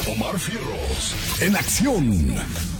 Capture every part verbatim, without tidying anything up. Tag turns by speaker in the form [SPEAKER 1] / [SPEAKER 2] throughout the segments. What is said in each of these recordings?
[SPEAKER 1] Omar Fierros, en acción.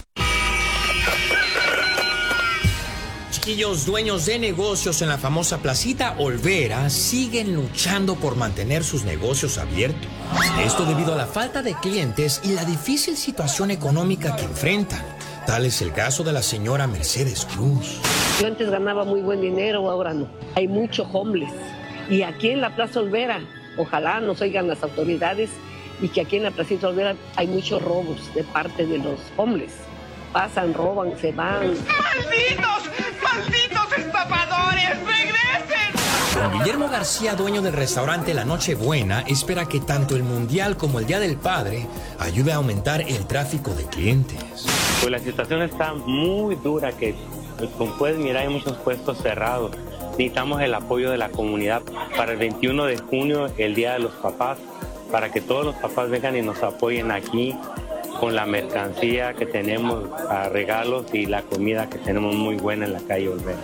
[SPEAKER 2] Chiquillos dueños de negocios en la famosa Placita Olvera siguen luchando por mantener sus negocios abiertos. Esto debido a la falta de clientes y la difícil situación económica que enfrentan. Tal es el caso de la señora Mercedes Cruz.
[SPEAKER 3] Yo antes ganaba muy buen dinero, ahora no. Hay mucho homeless. Y aquí en la Plaza Olvera, ojalá nos oigan las autoridades, y que aquí en la Placita Olvera hay muchos robos de parte de los homeless. Pasan, roban, se van.
[SPEAKER 4] ¡Malditos! ¡Malditos estafadores! ¡Regresen!
[SPEAKER 2] Don Guillermo García, dueño del restaurante La Noche Buena, espera que tanto el Mundial como el Día del Padre ayude a aumentar el tráfico de clientes.
[SPEAKER 5] Pues la situación está muy dura, que como puedes mirar hay muchos puestos cerrados. Necesitamos el apoyo de la comunidad para el veintiuno de junio, el Día de los Papás, para que todos los papás vengan y nos apoyen aquí con la mercancía que tenemos, a regalos y la comida que tenemos muy buena en la calle Olvera.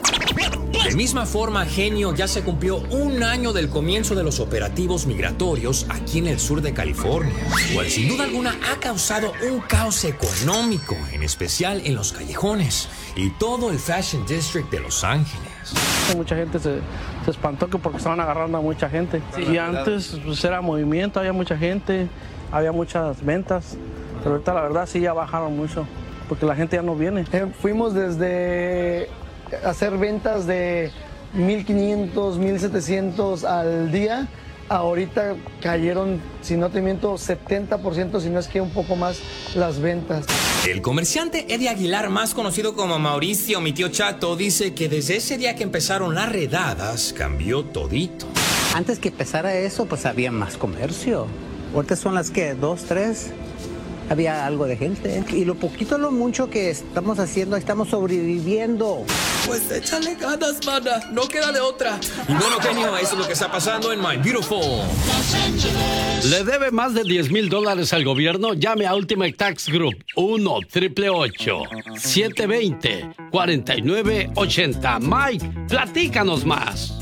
[SPEAKER 2] De misma forma, Genio, ya se cumplió un año del comienzo de los operativos migratorios aquí en el sur de California, cual sin duda alguna ha causado un caos económico, en especial en los callejones y todo el Fashion District de Los Ángeles.
[SPEAKER 6] Mucha gente se, se espantó que porque estaban agarrando a mucha gente. Sí, y antes pues, era movimiento, había mucha gente, había muchas ventas, pero ahorita la verdad sí ya bajaron mucho, porque la gente ya no viene.
[SPEAKER 7] Eh, fuimos desde hacer ventas de mil quinientos, mil setecientos al día. Ahorita cayeron, si no te miento, setenta por ciento, si no es que un poco más, las ventas.
[SPEAKER 2] El comerciante Eddie Aguilar, más conocido como Mauricio, mi tío Chato, dice que desde ese día que empezaron las redadas, cambió todito.
[SPEAKER 8] Antes que empezara eso, pues había más comercio. Ahorita son las que, dos, tres, había algo de gente. Y lo poquito, lo mucho que estamos haciendo, estamos sobreviviendo.
[SPEAKER 2] Pues échale ganas, mana, no queda de otra. Y bueno, Genio, eso es lo que está pasando en My Beautiful.
[SPEAKER 9] ¿Le debe más de diez mil dólares al gobierno? Llame a Ultimate Tax Group uno triple ocho siete dos cero cuatro nueve ocho cero. Mike, platícanos más.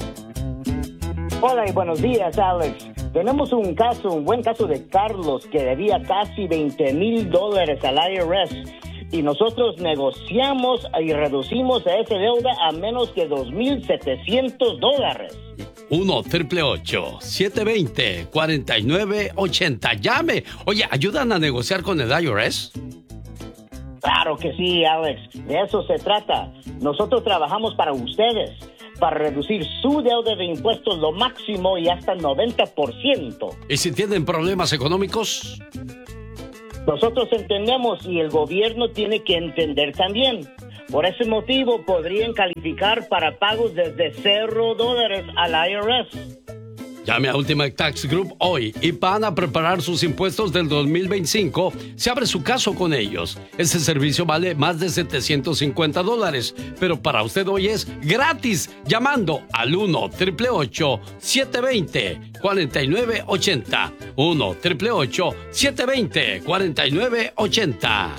[SPEAKER 10] Hola y buenos días, Alex. Tenemos un caso, un buen caso de Carlos que debía casi veinte mil dólares al I R S. Y nosotros negociamos y reducimos a esa deuda a menos que dos mil setecientos dólares.
[SPEAKER 9] uno triple ocho siete dos cero cuatro nueve ocho cero. Llame. Oye, ¿ayudan a negociar con el I R S?
[SPEAKER 10] Claro que sí, Alex. De eso se trata. Nosotros trabajamos para ustedes, para reducir su deuda de impuestos lo máximo y hasta el noventa por ciento.
[SPEAKER 9] ¿Y si tienen problemas económicos?
[SPEAKER 10] Nosotros entendemos y el gobierno tiene que entender también. Por ese motivo podrían calificar para pagos desde cero dólares al I R S.
[SPEAKER 9] Llame a Ultimate Tax Group hoy y van a preparar sus impuestos del dos mil veinticinco. Se abre su caso con ellos. Este servicio vale más de setecientos cincuenta dólares, pero para usted hoy es gratis llamando al uno triple ocho siete dos cero cuatro nueve ocho cero. uno triple ocho siete dos cero cuatro nueve ocho cero.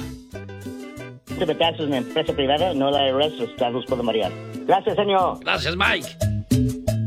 [SPEAKER 10] Ultimate Tax es una empresa privada, no la I R S, los cargos pueden variar. Gracias, señor.
[SPEAKER 9] Gracias, Mike.